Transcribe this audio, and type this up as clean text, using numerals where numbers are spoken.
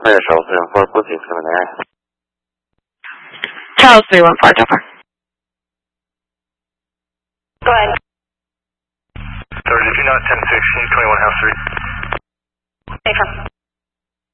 Charles 314, Bootsie's coming there. Charles 314, over. Go ahead. Sorry, did you not 1016, 21 House Street? Affirm.